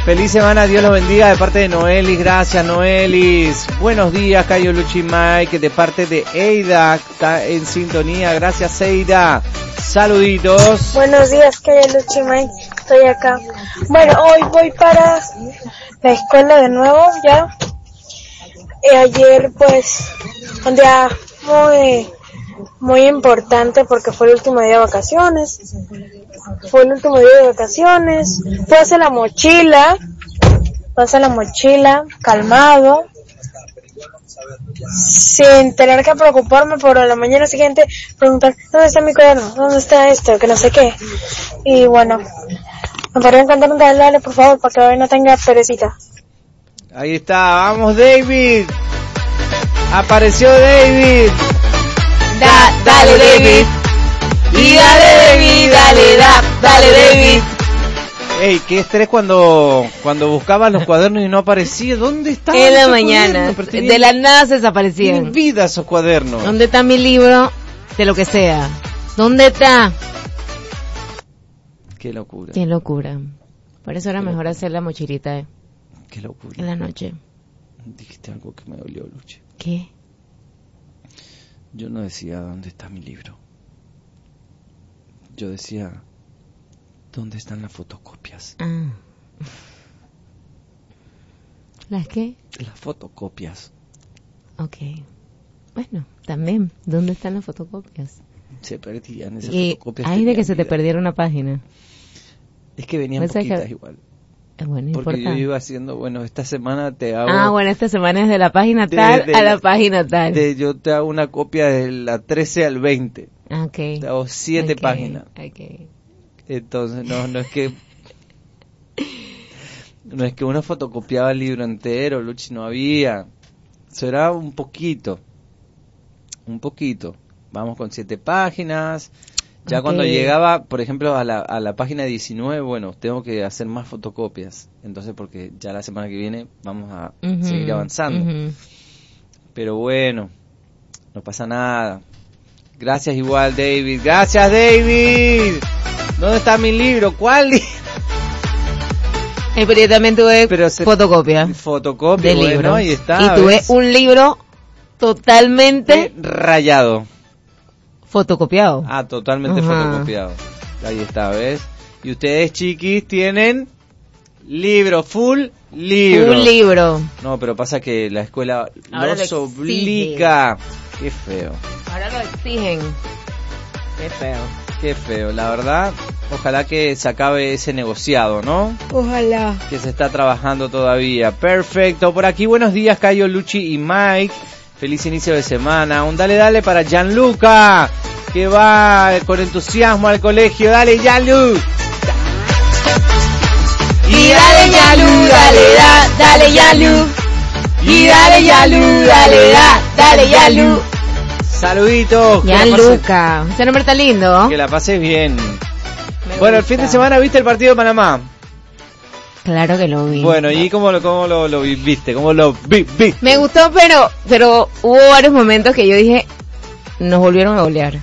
Feliz semana, Dios los bendiga, de parte de Noelis. Gracias, Noelis. Buenos días, Cayo, Luchi, Mike, de parte de Eida, está en sintonía. Gracias, Eida. Saluditos. Buenos días, Cayo, Luchi, Mike, estoy acá. Bueno, hoy voy para la escuela de nuevo, ya. Ayer, pues, un día muy importante porque fue el último día de vacaciones. Fue el último día de vacaciones. Puse la mochila, calmado, sin tener que preocuparme por la mañana siguiente preguntar, ¿dónde está mi cuaderno? ¿Dónde está esto? Que no sé qué. Y bueno, me podrían cantar un dale, por favor, para que hoy no tenga perecita. Ahí está, vamos, David. Apareció David. Dale, David. Y dale, David, dale, David. Ey, qué estrés cuando buscabas los cuadernos y no aparecía. ¿Dónde estaban? En la mañana, de la nada se desaparecían. Sin vida esos cuadernos. ¿Dónde está mi libro? De lo que sea. ¿Dónde está? Qué locura. Qué locura. Por eso era mejor hacer la mochilita, Qué locura. en la noche. Dijiste algo que me dolió, Luchi. ¿Qué? Yo no decía ¿dónde está mi libro? Yo decía ¿dónde están las fotocopias? Ah. ¿Las qué? Las fotocopias. Ok. Bueno, también. ¿Dónde están las fotocopias? Se perdían esas Y fotocopias. hay de que se te vida. perdiera una página. Es que venían ¿Pues poquitas que... igual. Bueno, no Porque importa. yo iba haciendo, bueno, esta semana te hago... Bueno, esta semana es de la página tal a la página tal. Yo te hago una copia de la 13 al 20. Okay. Te hago 7 páginas. Okay. Entonces, no es que... No es que uno fotocopiaba el libro entero, Luchi, no había. Eso era un poquito. Vamos con 7 páginas. Ya cuando llegaba, por ejemplo, a la página 19, bueno, tengo que hacer más fotocopias. Entonces, porque ya la semana que viene vamos a seguir avanzando. Pero bueno, no pasa nada. Gracias igual, David. Gracias, David. ¿Dónde está mi libro? ¿Cuál libro? Pero yo también tuve fotocopia del libro. Bueno, ahí está. Y tuve un libro totalmente rayado. Fotocopiado. Totalmente fotocopiado. Ahí está, ¿ves? Y ustedes, chiquis, tienen full libro. No, pero pasa que la escuela ahora los obliga. Qué feo. Ahora lo exigen. Qué feo, la verdad. Ojalá que se acabe ese negociado, ¿no? Ojalá. Que se está trabajando todavía. Perfecto. Por aquí, buenos días, Cayo, Luchi y Mike. Feliz inicio de semana. Un dale para Gianluca, que va con entusiasmo al colegio. Dale, Gianlu. Y dale, Gianlu, dale, Gianlu. Y dale, Gianlu, dale, Gianlu. Saluditos. Gianluca. Ese nombre está lindo. Que la pases bien. Bueno, el fin de semana, ¿viste el partido de Panamá? Claro que lo vi. Bueno, ¿y cómo lo viste? ¿Cómo lo vi? Me gustó, pero hubo varios momentos que yo dije, nos volvieron a golear.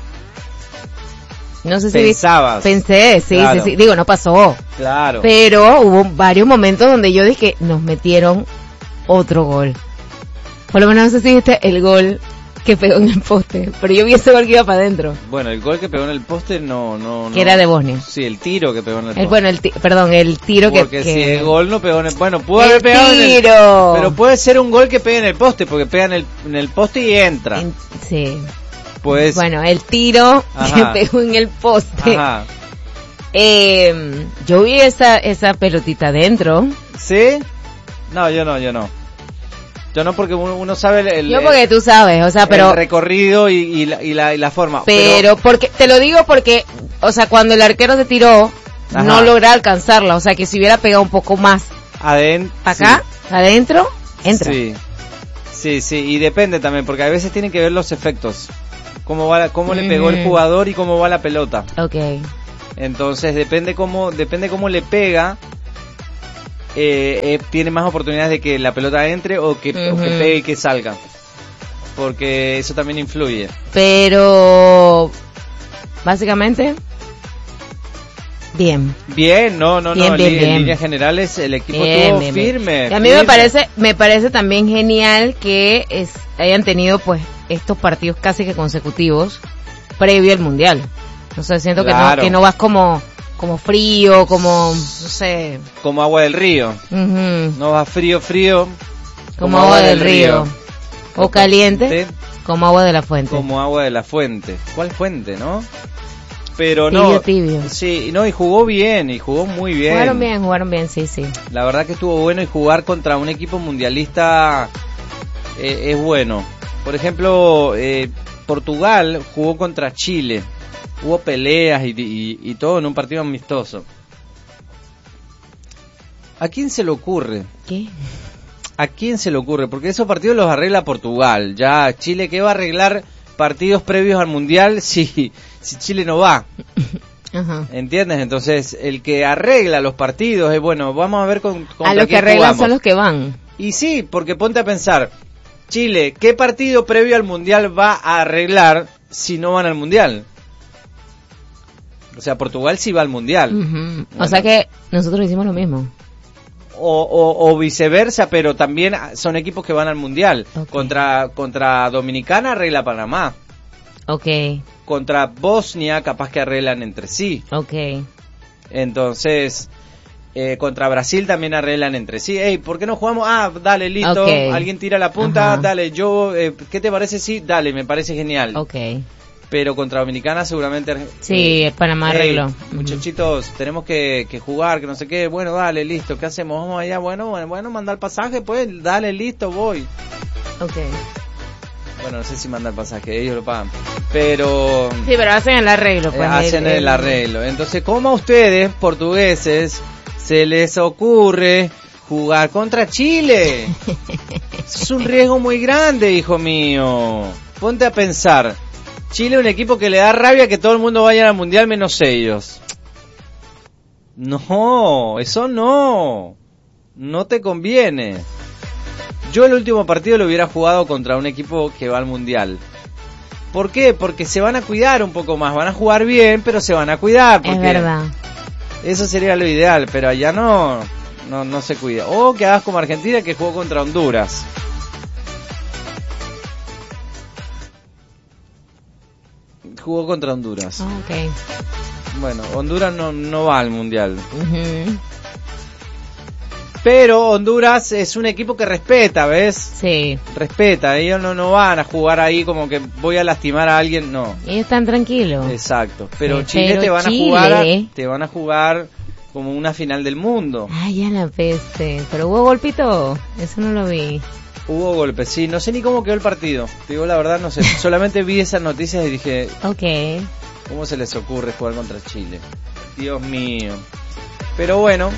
No sé si pensabas. Pensé, sí, claro. Sí. Digo, no pasó. Claro. Pero hubo varios momentos donde yo dije, nos metieron otro gol. Por lo menos no sé si viste el gol que pegó en el poste, pero yo vi ese gol que iba para adentro. Bueno, el gol que pegó en el poste no. Que era de Bosnia. Sí, el tiro que pegó en el poste. Bueno, el tiro porque si el gol no pegó en el... Bueno, pudo el haber pegado tiro. Pero puede ser un gol que pegue en el poste, porque pega en el poste y entra. Sí. Pues... Bueno, el tiro que pegó en el poste. Ajá. Yo vi esa pelotita adentro. ¿Sí? No, yo no. Yo no, porque uno sabe yo porque tú sabes, o sea, pero... el recorrido y la forma. Pero porque, te lo digo porque, o sea, cuando el arquero se tiró, no logré alcanzarla, o sea, que si hubiera pegado un poco más. Adentro. Acá, adentro, entra. Sí, y depende también, porque a veces tienen que ver los efectos. Cómo le pegó el jugador y cómo va la pelota. Okay. Entonces, depende cómo le pega. Tiene más oportunidades de que la pelota entre o que pegue y que salga, porque eso también influye. Pero básicamente Bien. Bien, no, Bien, en bien. líneas generales el equipo Bien, estuvo bien, bien. firme. Y a mí me parece también genial que hayan tenido pues estos partidos casi que consecutivos previo al Mundial. No sé, siento Claro. que no vas como frío, como, no sé. Como agua del río. Ujú. No va frío, Como agua del río. O caliente, como agua de la fuente. como agua de la fuente. ¿Cuál fuente, no? Pero no. Tibio. Sí, no, y jugó bien, y jugó muy bien. Jugaron bien, sí. La verdad que estuvo bueno, y jugar contra un equipo mundialista es bueno. Por ejemplo, Portugal jugó contra Chile. Hubo peleas y todo en un partido amistoso. ¿A quién se le ocurre? ¿Qué? ¿A quién se le ocurre? Porque esos partidos los arregla Portugal. Ya Chile, ¿qué va a arreglar partidos previos al Mundial si Chile no va? Ajá. ¿Entiendes? Entonces, el que arregla los partidos es, bueno, vamos a ver A los que arreglan son los que van. Y sí, porque ponte a pensar, Chile, ¿qué partido previo al Mundial va a arreglar si no van al Mundial? O sea, Portugal sí va al Mundial. Uh-huh. Bueno. O sea que nosotros hicimos lo mismo. O viceversa, pero también son equipos que van al Mundial. Okay. Contra Dominicana arregla Panamá. Okay. Contra Bosnia capaz que arreglan entre sí. Okay. Entonces, contra Brasil también arreglan entre sí. Ey, ¿por qué no jugamos? Ah, dale, listo. Okay. Alguien tira la punta, Ajá. dale, yo, ¿qué te parece? Sí, dale, me parece genial. Okay. Pero contra Dominicana seguramente... Sí, el Panamá arregló. Muchachitos, tenemos que jugar, que no sé qué. Bueno, dale, listo, ¿qué hacemos? Vamos allá, bueno, mandar el pasaje, pues, dale, listo, voy. Okay. Bueno, no sé si mandar el pasaje, ellos lo pagan. Pero... Sí, pero hacen el arreglo. Pues, hacen el arreglo. Entonces, ¿cómo a ustedes, portugueses, se les ocurre jugar contra Chile? Es un riesgo muy grande, hijo mío. Ponte a pensar. Chile es un equipo que le da rabia que todo el mundo vaya al Mundial menos ellos. No, eso no. No te conviene. Yo el último partido lo hubiera jugado contra un equipo que va al Mundial. ¿Por qué? Porque se van a cuidar un poco más. Van a jugar bien, pero se van a cuidar. Porque es verdad. eso sería lo ideal, pero allá no se cuida. O que hagas como Argentina, que jugó contra Honduras. Jugó contra Honduras. Oh, okay. Bueno, Honduras no va al Mundial. Uh-huh. Pero Honduras es un equipo que respeta, ¿ves? Sí. Respeta, ellos no van a jugar ahí como que voy a lastimar a alguien, no. Ellos están tranquilos. Exacto. Pero Sí, Chile pero te van Chile... te van a jugar como una final del mundo. Ay, ya la peste. Pero hubo golpito. Eso no lo vi. Hubo golpes, sí, no sé ni cómo quedó el partido. Te digo la verdad, no sé. Solamente vi esas noticias y dije, Okay. ¿cómo se les ocurre jugar contra Chile? Dios mío. Pero bueno,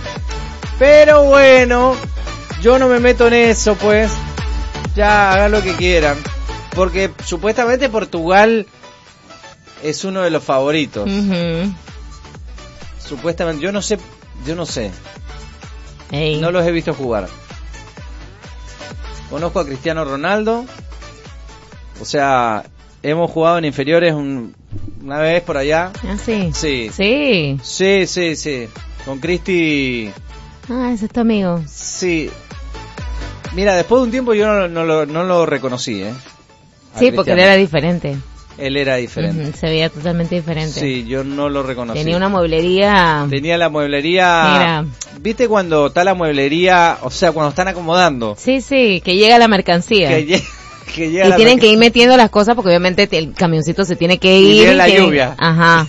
yo no me meto en eso, pues. Ya, hagan lo que quieran. Porque supuestamente Portugal es uno de los favoritos. Uh-huh. Supuestamente, yo no sé. Ey. No los he visto jugar. Conozco a Cristiano Ronaldo. O sea, hemos jugado en inferiores una vez por allá. Ah, sí. Sí. Sí. Sí. Con Cristi. Ah, ese es tu amigo. Sí. Mira, después de un tiempo yo no lo reconocí, ¿eh? A Sí, porque él Cristiano. era diferente. Él era diferente. Uh-huh. Se veía totalmente diferente. Sí, yo no lo reconocí. Tenía una mueblería. Tenía la mueblería. Mira. ¿Viste cuando está la mueblería? O sea, cuando están acomodando. Sí, que llega la mercancía. Que llega y tienen que ir metiendo las cosas porque obviamente el camioncito se tiene que ir. Y viene la lluvia. Ajá.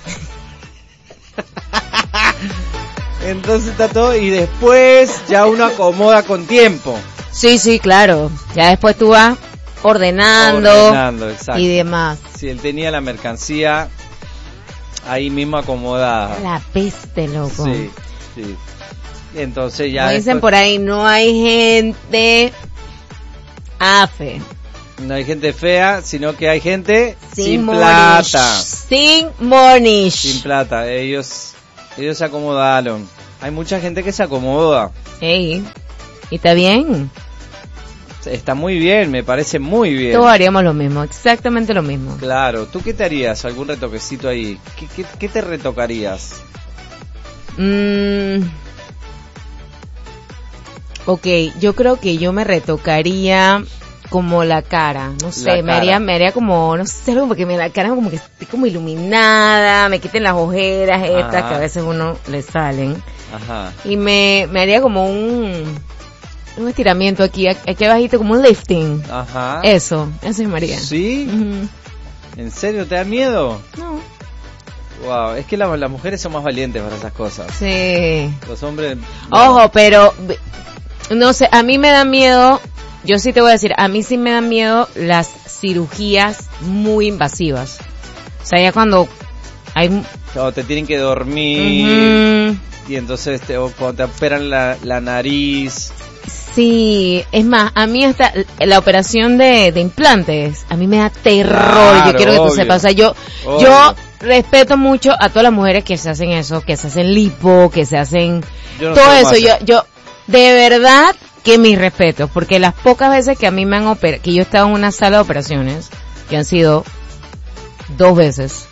Entonces está todo y después ya uno acomoda con tiempo. Sí, claro. Ya después tú vas ordenando Exacto. y demás. Si él tenía la mercancía ahí mismo acomodada. La peste, loco. Sí. Entonces ya Como dicen después, por ahí, no hay gente afe. no hay gente fea, sino que hay gente sin Monish. plata. Sin Monish. Sin plata. Ellos se acomodaron. Hay mucha gente que se acomoda. Ey, ¿y está bien? Está muy bien, me parece muy bien. Todos haríamos lo mismo, exactamente lo mismo. Claro, ¿tú qué te harías? ¿Algún retoquecito ahí? ¿Qué te retocarías? Ok, yo creo que yo me retocaría como la cara, no sé, me haría como, no sé, algo porque la cara como que esté como iluminada, me quiten las ojeras estas que a veces uno le salen. Ajá. Y me haría como un estiramiento aquí abajito, como un lifting. Ajá. Eso es María. ¿Sí? Uh-huh. ¿En serio te da miedo? No. Wow, es que las mujeres son más valientes para esas cosas. Sí. Los hombres... Ojo, pero no sé, a mí me da miedo, yo sí te voy a decir, a mí sí me dan miedo las cirugías muy invasivas. O sea, ya cuando hay... O te tienen que dormir, y entonces cuando te operan la nariz... Sí, es más, a mí hasta la operación de implantes, a mí me da terror, claro, yo quiero que tú obvio, sepas, o sea, yo respeto mucho a todas las mujeres que se hacen eso, que se hacen lipo, que se hacen todo eso, yo de verdad que mis respetos, porque las pocas veces que a mí me han operado, que yo he estado en una sala de operaciones, que han sido 2 veces,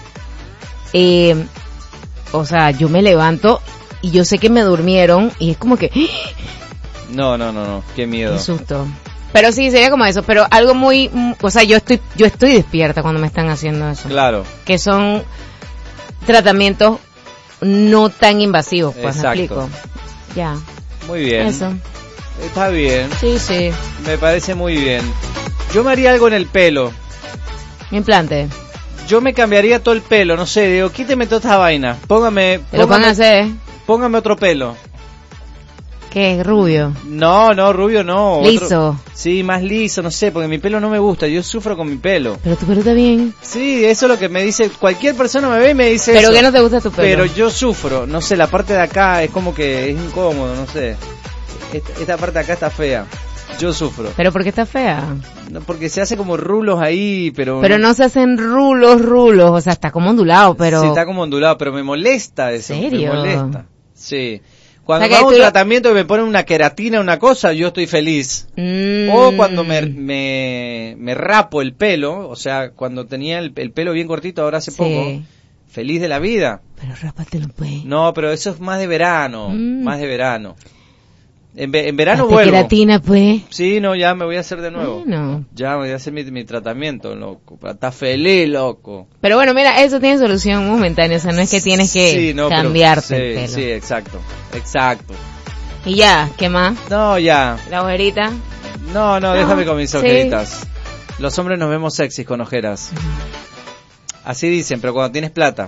o sea, yo me levanto y yo sé que me durmieron y es como que... No, qué miedo. Qué susto. Pero sí, sería como eso, pero algo muy, o sea, yo estoy despierta cuando me están haciendo eso. Claro. Que son tratamientos no tan invasivos, pues. Exacto. Me explico. Ya. Muy bien. Eso. Está bien. Sí. Me parece muy bien. Yo me haría algo en el pelo. Implante. Yo me cambiaría todo el pelo, no sé, digo, quíteme toda esta vaina. Póngame lo van a hacer. Póngame otro pelo. ¿Qué? ¿Rubio? No, rubio no. ¿Liso? Sí, más liso, no sé, porque mi pelo no me gusta, yo sufro con mi pelo. Pero tu pelo está bien. Sí, eso es lo que me dice, cualquier persona me ve y me dice ¿Pero eso. qué no te gusta tu pelo? Pero yo sufro, no sé, la parte de acá es como que es incómodo, no sé. Esta parte de acá está fea, yo sufro. ¿Pero por qué está fea? No, porque se hace como rulos ahí, pero... Pero no se hacen rulos, o sea, está como ondulado, pero... Sí, está como ondulado, pero me molesta eso. ¿En serio? Me molesta, sí. Cuando hago un tratamiento que me ponen una queratina, una cosa, yo estoy feliz. O cuando me rapo el pelo, o sea, cuando tenía el pelo bien cortito, ahora hace poco, feliz de la vida. Pero rápatelo, pues. No, pero eso es más de verano, más de verano. En verano vuelvo. Queratina, pues. Sí, no, ya me voy a hacer de nuevo. Bueno. Ya me voy a hacer mi tratamiento, loco. Está feliz, loco. Pero bueno, mira, eso tiene solución momentánea, o sea, no es que tienes que cambiarte el pelo. Sí, exacto. Y ya, ¿qué más? No, ya. ¿La ojerita? No, déjame con mis ojeritas. Los hombres nos vemos sexys con ojeras. Así dicen, pero cuando tienes plata.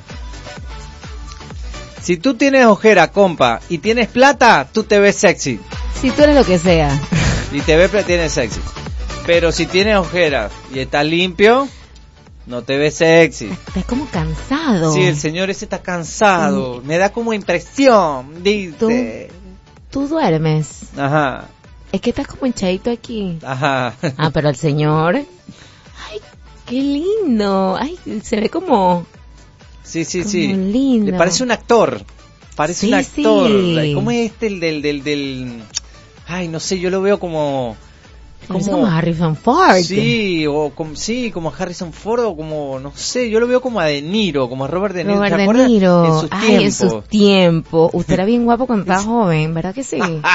Si tú tienes ojera, compa, y tienes plata, tú te ves sexy. Si tú eres lo que sea. Y te ves, tienes sexy. Pero si tienes ojeras y estás limpio, no te ves sexy. Estás como cansado. Sí, el señor ese está cansado. Me da como impresión, dice. ¿Tú duermes? Ajá. Es que estás como hinchadito aquí. Ajá. Ah, pero el señor... Ay, qué lindo. Ay, se ve como... Sí. Lindo. Le parece un actor. Parece un actor. Sí. ¿Cómo es este el del... Ay, no sé, yo lo veo como... Es como Harrison Ford. Sí, como Harrison Ford o como, no sé, yo lo veo como a De Niro, como a Robert De Niro. Robert De Niro. En sus tiempos. Usted era bien guapo cuando estaba joven, ¿verdad que sí? No.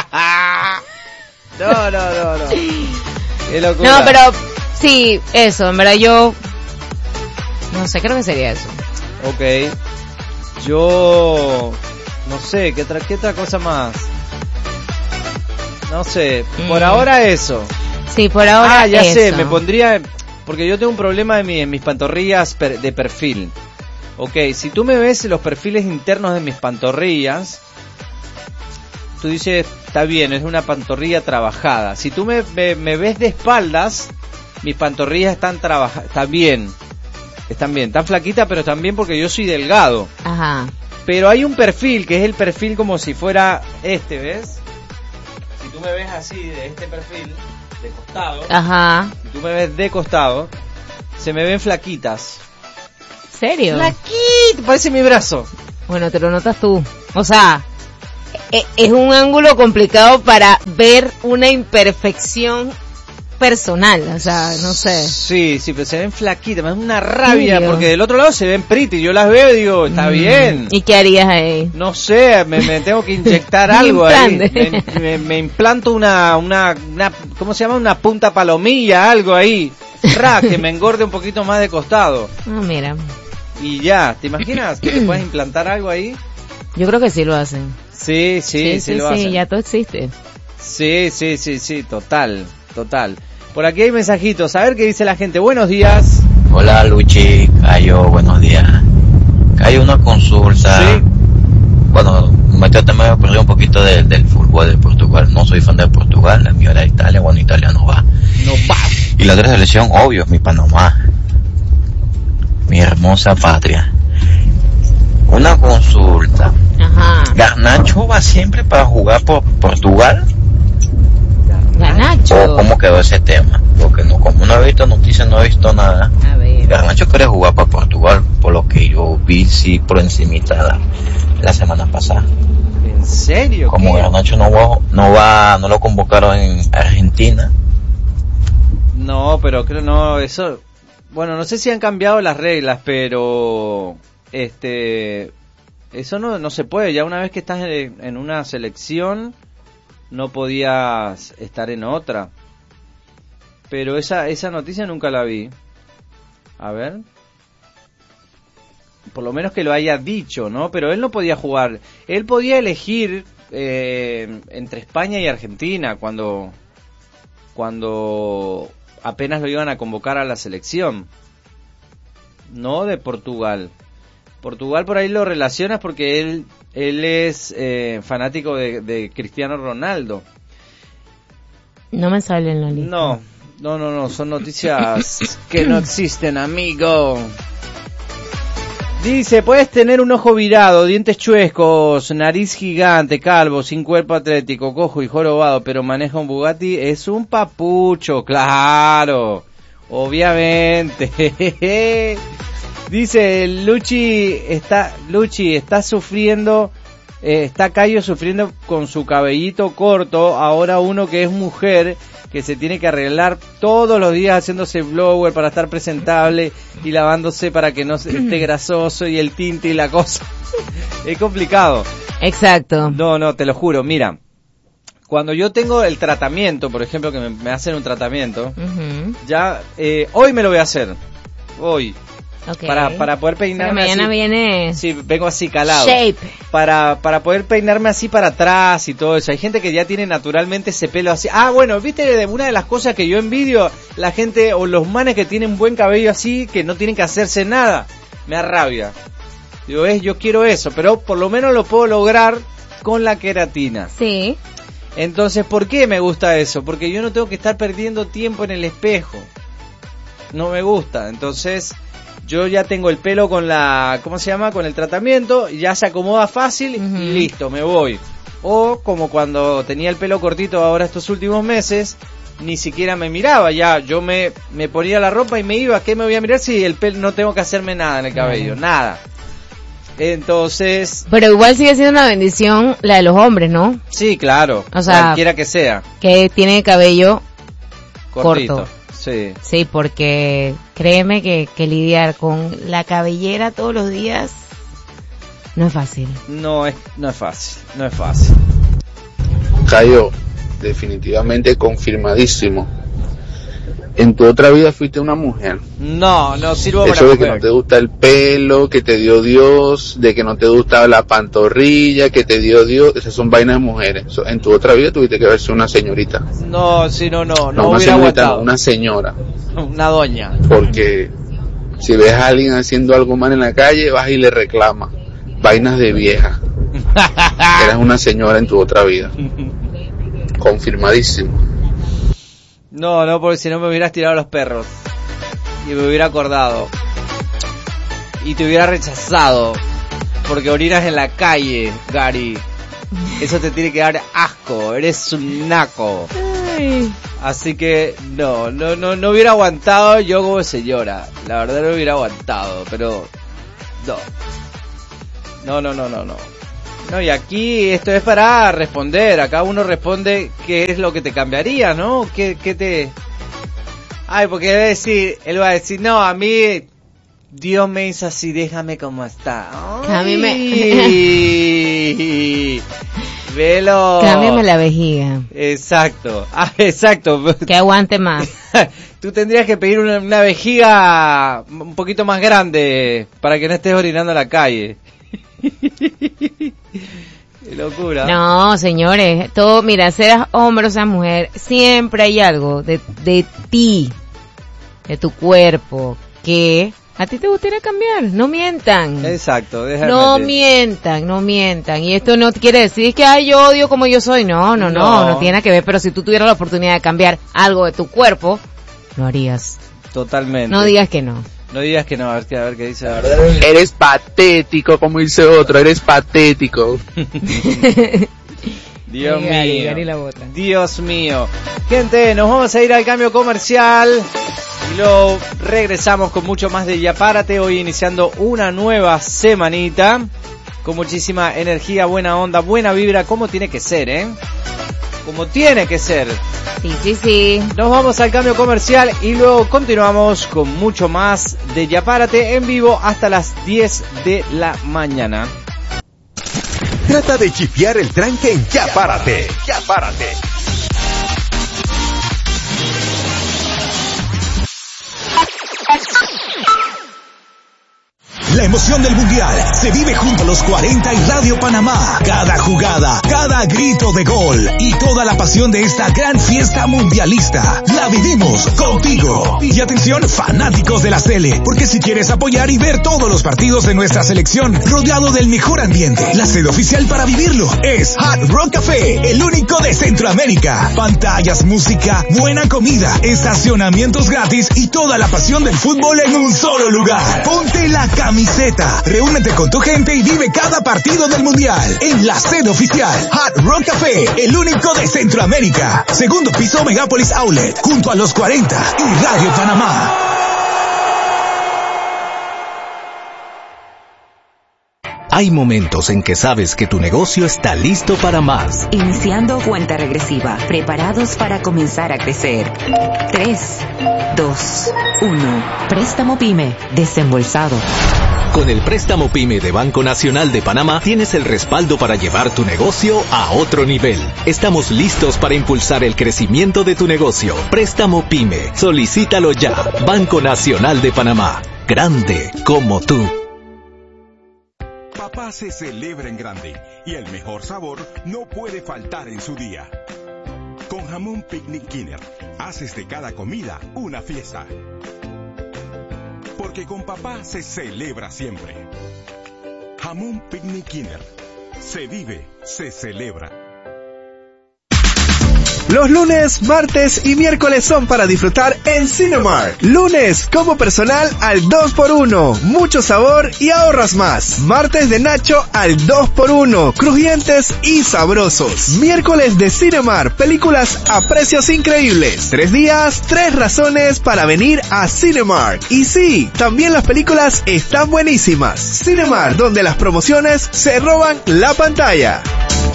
Qué locura. No, pero sí, eso, en verdad yo... No sé, creo que sería eso. Ok. Yo... No sé, ¿qué otra cosa más? No sé, por ahora eso. Sí, por ahora ya eso. sé, me pondría... Porque yo tengo un problema en mis pantorrillas de perfil. Ok, si tú me ves los perfiles internos de mis pantorrillas, tú dices, está bien, es una pantorrilla trabajada. Si tú me ves de espaldas, mis pantorrillas están bien. Están bien, tan flaquitas, pero están bien porque yo soy delgado. Ajá. Pero hay un perfil, que es el perfil como si fuera ¿ves? Si tú me ves así, de este perfil, de costado. Ajá. Si tú me ves de costado, se me ven flaquitas. ¿Serio? Flaquito, parece mi brazo. Bueno, te lo notas tú. O sea, es un ángulo complicado para ver una imperfección personal, o sea, no sé. Sí, pero se ven flaquitas, me da una rabia, porque del otro lado se ven pretty, yo las veo y digo, está bien. ¿Y qué harías ahí? No sé, me tengo que inyectar algo ahí. Me implanto una, ¿cómo se llama? Una punta palomilla, algo ahí. Que me engorde un poquito más de costado. Mira. Y ya, ¿te imaginas que te puedes implantar algo ahí? Yo creo que sí lo hacen. Sí, lo hacen. Sí, ya todo existe. Sí, total. Por aquí hay mensajitos, a ver qué dice la gente. Buenos días. Hola Luchi, Cayo, buenos días. Cayo, una consulta. Sí. Bueno, me ocurrió un poquito del fútbol de Portugal. No soy fan de Portugal, la mía era Italia, bueno, Italia no va. Y la otra selección, obvio, es mi Panamá. Mi hermosa patria. Una consulta. Ajá. ¿Garnacho va siempre para jugar por Portugal? Garnacho. ¿O cómo quedó ese tema? Porque no, como no he visto noticias, no he visto nada. A ver. Garnacho quiere jugar para Portugal, por lo que yo vi, sí, por encimita la semana pasada. ¿En serio? Como Garnacho no lo convocaron en Argentina. No, pero creo no, eso... Bueno, no sé si han cambiado las reglas, pero... Eso no se puede. Ya una vez que estás en una selección, no podías estar en otra. Pero esa noticia nunca la vi. A ver. Por lo menos que lo haya dicho, ¿no? Pero él no podía jugar. Él podía elegir entre España y Argentina cuando apenas lo iban a convocar a la selección. No de Portugal. Portugal por ahí lo relacionas porque él es fanático de Cristiano Ronaldo. No me sale en la lista. No, son noticias que no existen, amigo. Dice, puedes tener un ojo virado, dientes chuecos, nariz gigante, calvo, sin cuerpo atlético, cojo y jorobado, pero maneja un Bugatti, es un papucho, claro, obviamente. Dice, Luchi está sufriendo, está Cayo sufriendo con su cabellito corto, ahora uno que es mujer, que se tiene que arreglar todos los días haciéndose blower para estar presentable y lavándose para que no esté grasoso y el tinte y la cosa. Es complicado. Exacto. No, te lo juro, mira. Cuando yo tengo el tratamiento, por ejemplo, que me hacen un tratamiento, ya, hoy me lo voy a hacer. Hoy. Okay. Para poder peinarme mañana así, viene sí, vengo así calado. Shape. Para poder peinarme así para atrás y todo eso. Hay gente que ya tiene naturalmente ese pelo así. Bueno, viste, una de las cosas que yo envidio, la gente o los manes que tienen buen cabello así, que no tienen que hacerse nada. Me da rabia. Digo, yo quiero eso, pero por lo menos lo puedo lograr con la queratina. Sí. Entonces, ¿por qué me gusta eso? Porque yo no tengo que estar perdiendo tiempo en el espejo. No me gusta. Entonces, yo ya tengo el pelo con ¿cómo se llama? Con el tratamiento, ya se acomoda fácil y listo, me voy. O como cuando tenía el pelo cortito ahora estos últimos meses, ni siquiera me miraba, ya yo me ponía la ropa y me iba. ¿Qué me voy a mirar si el pelo no tengo que hacerme nada en el cabello? Nada. Entonces... Pero igual sigue siendo una bendición la de los hombres, ¿no? Sí, claro, o sea, cualquiera que sea. Que tiene cabello cortito. Corto. Sí. Sí, porque créeme que lidiar con la cabellera todos los días no es fácil. No es fácil. Cayo, definitivamente confirmadísimo. En tu otra vida fuiste una mujer. No sirvo para eso de mujer. Que no te gusta el pelo, que te dio Dios, de que no te gusta la pantorrilla, que te dio Dios, esas son vainas de mujeres. En tu otra vida tuviste que verse una señorita. No una hubiera aguantado. Una señora. Una doña. Porque si ves a alguien haciendo algo mal en la calle, vas y le reclamas. Vainas de vieja. Eras una señora en tu otra vida. Confirmadísimo. No, porque si no me hubieras tirado a los perros. Y me hubiera acordado. Y te hubiera rechazado. Porque orinas en la calle, Gary. Eso te tiene que dar asco. Eres un naco. Ay. Así que no hubiera aguantado yo como señora. La verdad no hubiera aguantado. Pero no. No, y aquí esto es para responder. Acá uno responde qué es lo que te cambiaría, ¿no? ¿Qué Ay, porque él va a decir, no, a mí Dios me hizo así, déjame como está. Ay. A mí me... Velo. Cámbiame la vejiga. Exacto. Exacto. Que aguante más. Tú tendrías que pedir una vejiga un poquito más grande para que no estés orinando en la calle. Qué locura. No, señores, todo, mira, seas hombre o seas mujer, siempre hay algo de ti, de tu cuerpo, que a ti te gustaría cambiar. No mientan. Exacto. No mientan. Y esto no quiere decir que yo odio como yo soy. No tiene nada que ver. Pero si tú tuvieras la oportunidad de cambiar algo de tu cuerpo, lo harías. Totalmente. No digas que no. No digas que no, a ver qué dice. Eres patético, como dice otro, eres patético. Dios mío. Dios mío. Gente, nos vamos a ir al cambio comercial y luego regresamos con mucho más de Ya Párate, hoy iniciando una nueva semanita con muchísima energía, buena onda, buena vibra, como tiene que ser, como tiene que ser. Sí. Nos vamos al cambio comercial y luego continuamos con mucho más de Ya Párate en vivo hasta las 10 de la mañana. Trata de chifiar el tranque en Ya Párate. Ya Párate. La emoción del Mundial se vive junto a los 40 y Radio Panamá. Cada jugada, cada grito de gol y toda la pasión de esta gran fiesta mundialista la vivimos contigo. Y atención, fanáticos de la Sele, porque si quieres apoyar y ver todos los partidos de nuestra selección rodeado del mejor ambiente, la sede oficial para vivirlo es Hard Rock Café, el único de Centroamérica. Pantallas, música, buena comida, estacionamientos gratis y toda la pasión del fútbol en un solo lugar. Ponte la camiseta, reúnete con tu gente y vive cada partido del Mundial en la sede oficial Hard Rock Café, el único de Centroamérica. Segundo piso, Megápolis Outlet, junto a los 40 y Radio Panamá. Hay momentos en que sabes que tu negocio está listo para más. Iniciando cuenta regresiva, preparados para comenzar a crecer. 3, 2, 1. Préstamo PYME, desembolsado. Con el préstamo PYME de Banco Nacional de Panamá tienes el respaldo para llevar tu negocio a otro nivel. Estamos listos para impulsar el crecimiento de tu negocio. Préstamo PYME. Solicítalo ya. Banco Nacional de Panamá. Grande como tú. Papá se celebra en grande y el mejor sabor no puede faltar en su día. Con jamón Picnic Kinner, haces de cada comida una fiesta. Porque con papá se celebra siempre. Jamón Picnic Kinner. Se vive, se celebra. Los lunes, martes y miércoles son para disfrutar en Cinemark. Lunes, como personal al 2x1. Mucho sabor y ahorras más. Martes de Nacho al 2x1. Crujientes y sabrosos. Miércoles de Cinemark. Películas a precios increíbles. 3 días, 3 razones para venir a Cinemark. Y sí, también las películas están buenísimas. Cinemark, donde las promociones se roban la pantalla.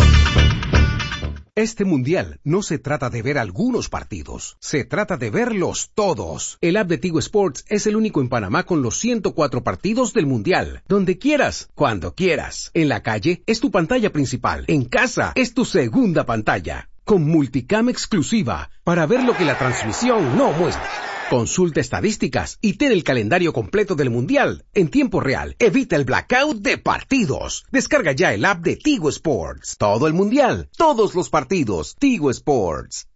Este mundial no se trata de ver algunos partidos, se trata de verlos todos. El app de Tigo Sports es el único en Panamá con los 104 partidos del mundial. Donde quieras, cuando quieras. En la calle es tu pantalla principal, en casa es tu segunda pantalla. Con multicam exclusiva para ver lo que la transmisión no muestra. Consulta estadísticas y ten el calendario completo del Mundial en tiempo real. Evita el blackout de partidos. Descarga ya el app de Tigo Sports. Todo el Mundial, todos los partidos. Tigo Sports.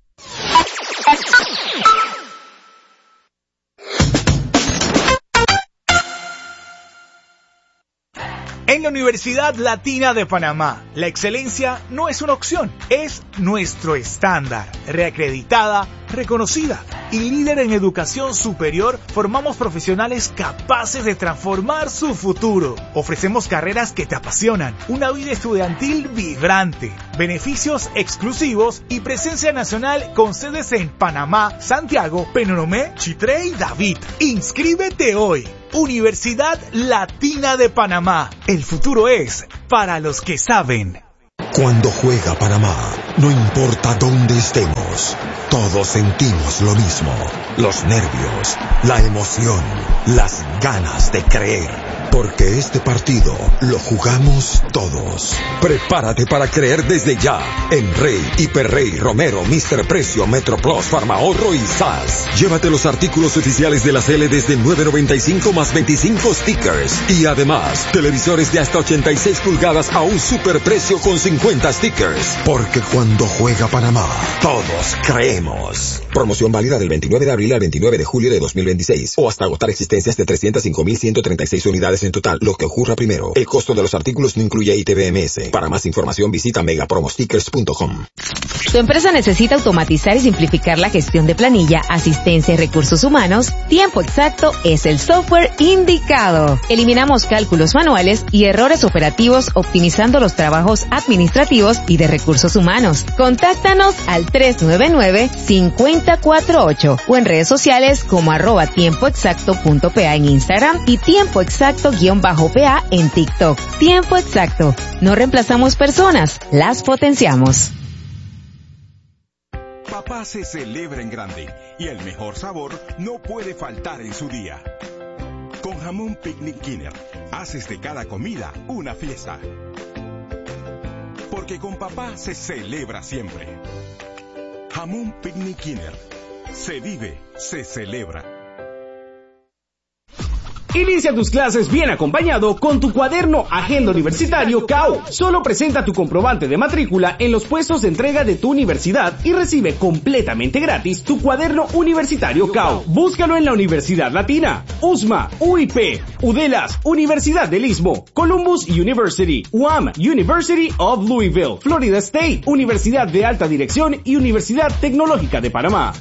En la Universidad Latina de Panamá, la excelencia no es una opción, es nuestro estándar. Reacreditada, reconocida y líder en educación superior, formamos profesionales capaces de transformar su futuro. Ofrecemos carreras que te apasionan, una vida estudiantil vibrante, beneficios exclusivos y presencia nacional con sedes en Panamá, Santiago, Penonomé, Chitré y David. Inscríbete hoy. Universidad Latina de Panamá. El futuro es para los que saben. Cuando juega Panamá, No importa dónde estemos, todos sentimos lo mismo. Los nervios, la emoción, las ganas de creer. Porque este partido lo jugamos todos. Prepárate para creer desde ya en Rey, Hiperrey, Romero, Mr. Precio, MetroPlus, Farmahorro y SAS. Llévate los artículos oficiales de la Cele desde $9.95 más 25 stickers. Y además, televisores de hasta 86 pulgadas a un superprecio con 50 stickers. Porque cuando juega Panamá, todos creemos. Promoción válida del 29 de abril al 29 de julio de 2026. O hasta agotar existencias de 305.136 unidades en total, lo que ocurra primero. El costo de los artículos no incluye ITBMS. Para más información visita megapromostickers.com. ¿Tu empresa necesita automatizar y simplificar la gestión de planilla, asistencia y recursos humanos? Tiempo Exacto es el software indicado. Eliminamos cálculos manuales y errores operativos optimizando los trabajos administrativos y de recursos humanos. Contáctanos al 399-5048 o en redes sociales como @tiempoexacto.pa en Instagram y tiempoexacto_PA en TikTok. Tiempo Exacto. No reemplazamos personas, las potenciamos. Papá se celebra en grande y el mejor sabor no puede faltar en su día. Con Jamón Picnic Kinner, haces de cada comida una fiesta. Porque con papá se celebra siempre. Jamón Picnic Kinner. Se vive, se celebra. Inicia tus clases bien acompañado con tu cuaderno Agenda Universitario KAU. Solo presenta tu comprobante de matrícula en los puestos de entrega de tu universidad y recibe completamente gratis tu cuaderno universitario KAU. Búscalo en la Universidad Latina, USMA, UIP, UDELAS, Universidad del Istmo, Columbus University, UAM, University of Louisville, Florida State, Universidad de Alta Dirección y Universidad Tecnológica de Panamá.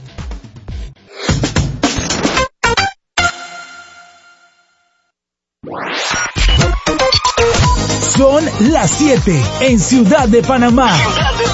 Son las 7 en Ciudad de Panamá.